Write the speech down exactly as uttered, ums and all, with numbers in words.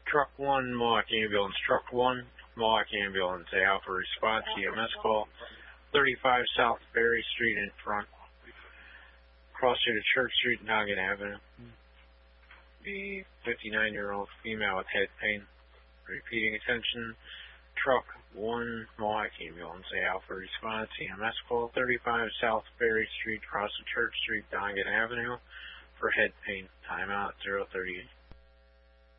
Truck one, Mohawk Ambulance. Truck one, Mohawk Ambulance. A Alpha response, E M S call. thirty-five South Berry Street in front. Cross through to Church Street, Nogget Avenue. The fifty-nine-year-old female with head pain. Repeating attention. Truck one, Mohawk Ambulance. A Alpha response, E M S call. thirty-five South Berry Street, across the Church Street, Nogget Avenue. For head pain. Timeout zero thirty-eight.